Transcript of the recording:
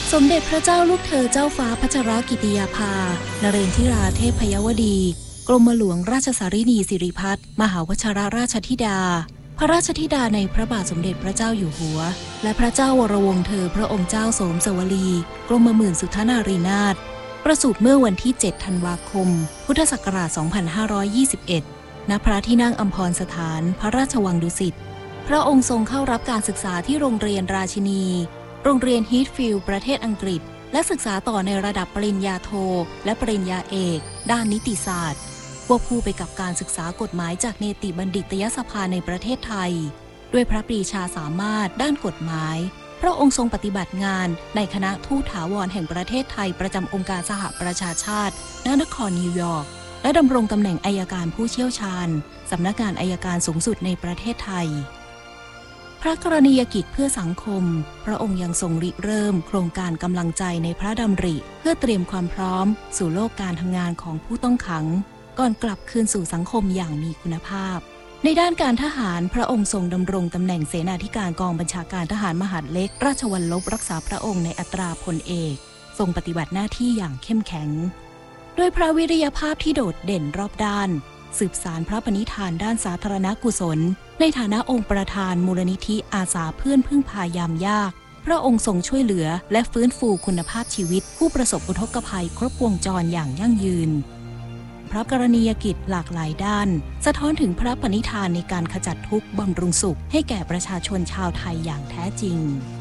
สมเด็จพระเจ้าลูกเธอเจ้าฟ้าพัชรกิติยาภานเรนทิราเทพยวดีกรมหลวงราชสารินีสิริพัฒน์มหาวชิรราชธิดาพระราชธิดาในพระบาทสมเด็จพระเจ้าอยู่หัวและพระเจ้าวรวงศ์เธอพระองค์เจ้าโสมสวลีกรมหมื่นสุทธนารีนาถประสูติเมื่อวันที่ 7 ธันวาคม พุทธศักราช 2521 ณ พระที่นั่งอัมพรสถานพระราชวังดุสิตพระองค์ทรงเข้ารับการศึกษาที่โรงเรียนราชินีโรงเรียนฮีทฟิลด์ประเทศอังกฤษและศึกษาต่อในระดับปริญญาโทและปริญญาเอกด้านนิติศาสตร์ควบคู่ไปกับการศึกษากฎหมายจากเนติบัณฑิตยสภาในประเทศไทยด้วยพระปรีชาสามารถด้านกฎหมายพระองค์ทรงปฏิบัติงานในคณะทูตถาวรแห่งประเทศไทยประจำองค์การสหประชาชาติณนครนิวยอร์กและดำรงตำแหน่งอัยการผู้เชี่ยวชาญสำนักงานอัยการสูงสุดในประเทศไทยพระกรณียกิจเพื่อสังคมพระองค์ยังทรงริเริ่มโครงการกำลังใจในพระดำริเพื่อเตรียมความพร้อมสู่โลกการทำงานของผู้ต้องขังก่อนกลับคืนสู่สังคมอย่างมีคุณภาพในด้านการทหารพระองค์ทรงดำรงตำแหน่งเสนาธิการกองบัญชาการทหารมหาดเล็กราชวัลลบรักษาพระองค์ในอัตราพลเอกทรงปฏิบัติหน้าที่อย่างเข้มแข็งด้วยพระวิริยภาพที่โดดเด่นรอบด้านสืบสานพระปณิธานด้านสาธารณกุศลในฐานะองค์ประธานมูลนิธิอาสาเพื่อนพึ่งพายามยากพระองค์ทรงช่วยเหลือและฟื้นฟูคุณภาพชีวิตผู้ประสบอุทกภัยครบวงจรอย่างยั่งยืนพระกรณียกิจหลากหลายด้านสะท้อนถึงพระปณิธานในการขจัดทุกข์บำรุงสุขให้แก่ประชาชนชาวไทยอย่างแท้จริง